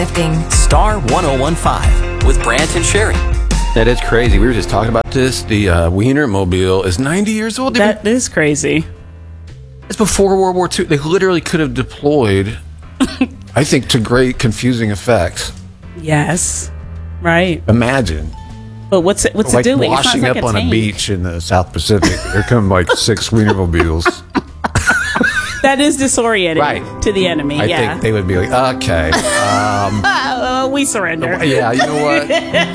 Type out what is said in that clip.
Star 1015 with Brant and Sherry. That is crazy. We were just talking about this. The Wienermobile is 90 years old. That is crazy. It's before World War II. They literally could have deployed, I think, to great confusing effects. Yes. Right. Imagine. But what's it like doing? Washing up on a beach in the South Pacific. There come like 6 Wienermobiles. That is disorienting Right. to the enemy. I think they would be like, okay. We surrender. Yeah, you know what?